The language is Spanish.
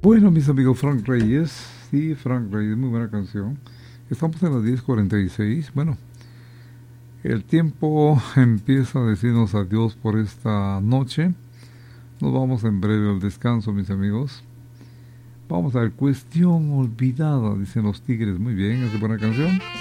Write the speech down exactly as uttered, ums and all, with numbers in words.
Bueno, mis amigos, Frank Reyes, sí, Frank Reyes, muy buena canción. Estamos en las diez cuarenta y seis. Bueno, el tiempo empieza a decirnos adiós por esta noche. Nos vamos en breve al descanso, mis amigos. Vamos a ver, Cuestión Olvidada, dicen los Tigres. Muy bien, es buena canción.